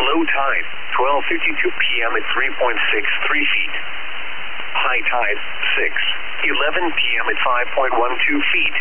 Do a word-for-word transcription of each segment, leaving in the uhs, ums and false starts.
Low tide, twelve fifty-two p m at three point six three feet. High tide, six eleven p m at five point one two feet.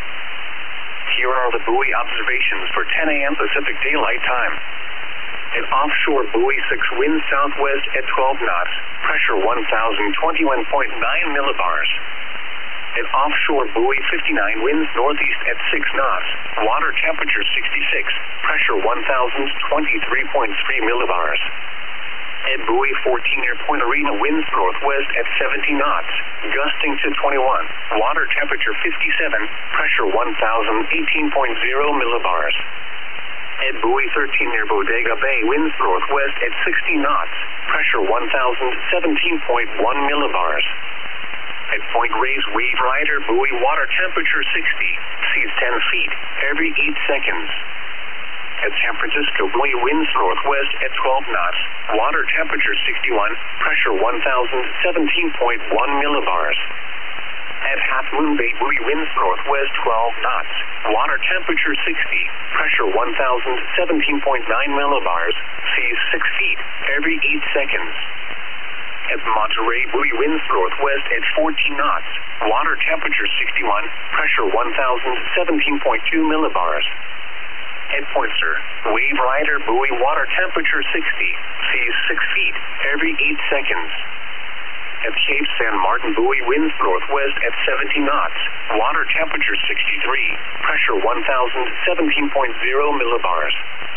Here are the buoy observations for ten a m Pacific Daylight Time. An offshore buoy six, wind southwest at twelve knots, pressure one thousand twenty-one point nine millibars. An offshore buoy fifty-nine, winds northeast at six knots, water temperature sixty-six, pressure one thousand twenty-three point three millibars. At buoy fourteen, near Point Arena, winds northwest at seventy knots, gusting to twenty-one, water temperature fifty-seven, pressure one thousand eighteen point zero millibars. At buoy thirteen, near Bodega Bay, winds northwest at sixty knots, pressure one thousand seventeen point one millibars. At Point Reyes, wave rider, buoy, water temperature sixty, seas ten feet every eight seconds. At San Francisco, buoy, winds northwest at twelve knots, water temperature sixty-one, pressure one thousand seventeen point one millibars. At Half Moon Bay, buoy, winds northwest twelve knots, water temperature sixty, pressure one thousand seventeen point nine millibars, seas six feet every eight seconds. At Monterey, buoy, winds northwest at fourteen knots, water temperature sixty-one, pressure one thousand seventeen point two millibars. At Poinsett, wave rider, buoy, water temperature sixty, seas six feet every eight seconds. At Cape San Martin, buoy, winds northwest at seventy knots, water temperature sixty-three, pressure one thousand seventeen point zero millibars.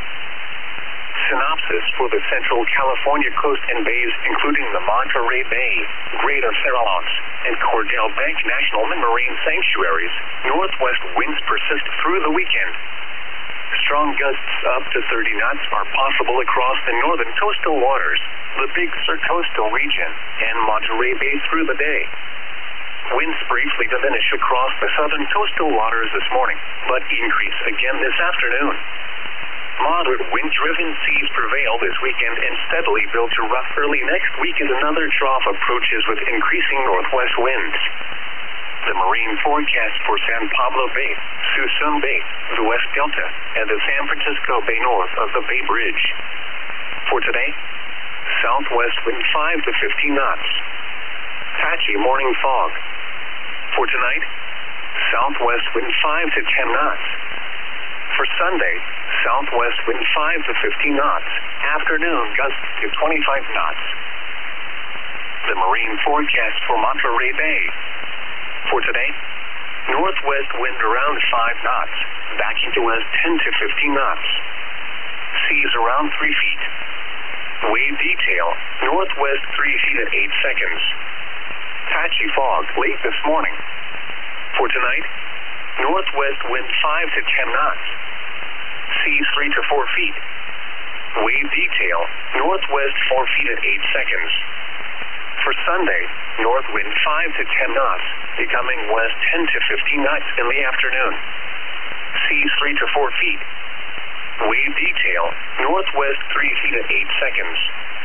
Synopsis for the Central California coast and bays, including the Monterey Bay, Greater Farallones, and Cordell Bank National Marine Sanctuaries, northwest winds persist through the weekend. Strong gusts up to thirty knots are possible across the northern coastal waters, the Big Sur coastal region, and Monterey Bay through the day. Winds briefly diminish across the southern coastal waters this morning, but increase again this afternoon. Moderate wind-driven seas prevail this weekend and steadily build to rough early next week as another trough approaches with increasing northwest winds. The marine forecast for San Pablo Bay, Suisun Bay, the West Delta, and the San Francisco Bay north of the Bay Bridge. For today, southwest wind five to fifteen knots. Patchy morning fog. For tonight, southwest wind five to ten knots. For Sunday, southwest wind five to fifteen knots. Afternoon gusts to twenty-five knots. The marine forecast for Monterey Bay. For today, northwest wind around five knots, backing to west ten to fifteen knots. Seas around three feet. Wave detail, northwest three feet at eight seconds. Patchy fog late this morning. For tonight, northwest wind five to ten knots. Seas three to four feet. Wave detail, northwest four feet at eight seconds. For Sunday, north wind five to ten knots, becoming west ten to fifteen knots in the afternoon. Seas three to four feet. Wave detail, northwest three feet at eight seconds.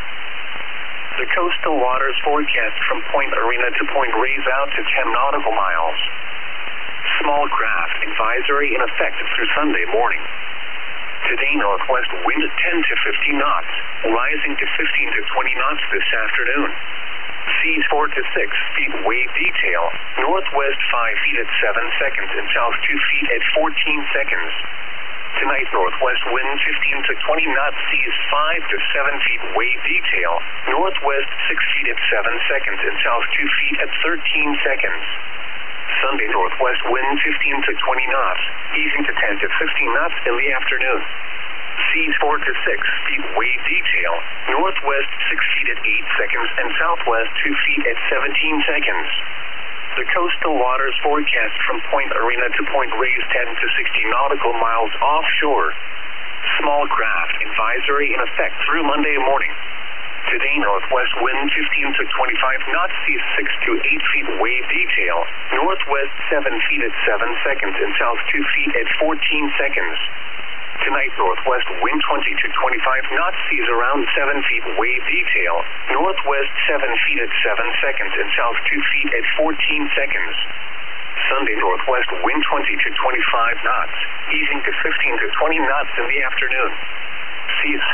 The coastal waters forecast from Point Arena to Point Reyes out to ten nautical miles. Small craft advisory in effect through Sunday morning. Today, northwest wind ten to fifteen knots, rising to fifteen to twenty knots this afternoon. Seas four to six feet, wave detail, northwest five feet at seven seconds and south two feet at fourteen seconds. Tonight, northwest wind fifteen to twenty knots, seas five to seven feet, wave detail, northwest six feet at seven seconds and south two feet at thirteen seconds. Sunday, northwest wind fifteen to twenty knots, easing to ten to fifteen knots in the afternoon. Seas four to six feet, wave detail, northwest six feet at eight seconds and southwest two feet at seventeen seconds. The coastal waters forecast from Point Arena to Point Reyes ten to sixteen nautical miles offshore. Small craft advisory in effect through Monday morning. Today, northwest wind fifteen to twenty-five knots, seas six to eight feet, wave detail, northwest seven feet at seven seconds and south two feet at fourteen seconds. Tonight, northwest wind twenty to twenty-five knots, seas around seven feet, wave detail, northwest seven feet at seven seconds and south two feet at fourteen seconds. Sunday, northwest wind twenty to twenty-five knots, easing to fifteen to twenty knots in the afternoon. Seas